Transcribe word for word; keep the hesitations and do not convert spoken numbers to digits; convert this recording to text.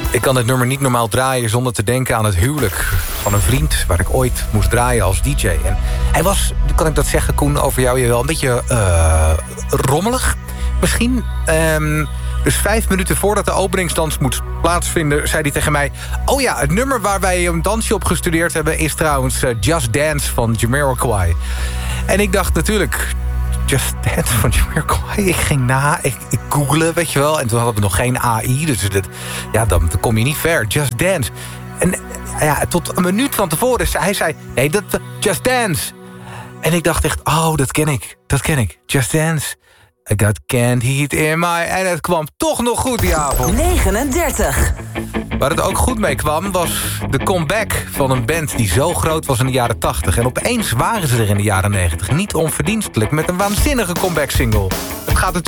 Ik kan dit nummer niet normaal draaien zonder te denken aan het huwelijk van een vriend waar ik ooit moest draaien als D J. En hij was, kan ik dat zeggen, Koen, over jou je wel een beetje uh, rommelig misschien. Um, dus vijf minuten voordat de openingsdans moet plaatsvinden, zei hij tegen mij: oh ja, het nummer waar wij een dansje op gestudeerd hebben is trouwens uh, Just Dance van Jamiroquai. En ik dacht natuurlijk, Just Dance van Jamiroquai. Ik ging na, ik, ik googelde, weet je wel. En toen hadden we nog geen A I, dus dit, ja, dan, dan kom je niet ver. Just Dance. En ja, tot een minuut van tevoren, hij zei, nee, dat, Just Dance. En ik dacht echt, oh, dat ken ik. Dat ken ik. Just Dance. I got canned heat in my... En het kwam toch nog goed die avond. negenendertig. Waar het ook goed mee kwam, was de comeback van een band die zo groot was in de jaren tachtig. En opeens waren ze er in de jaren negentig. Niet onverdienstelijk, met een waanzinnige comeback single. Het gaat natuurlijk